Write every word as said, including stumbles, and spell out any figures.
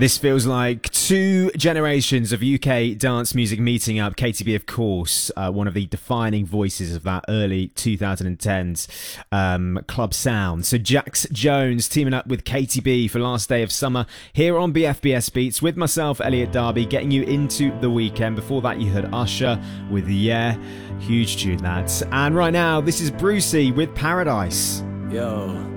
This feels like two generations of U K dance music meeting up. K T B, of course, uh, one of the defining voices of that early twenty tens um, club sound. So Jax Jones teaming up with K T B for Last Day of Summer here on B F B S Beats with myself, Elliot Darby, getting you into the weekend. Before that, you heard Usher with Yeah. Huge tune, that. And right now, this is Brucey with Paradise. Yo.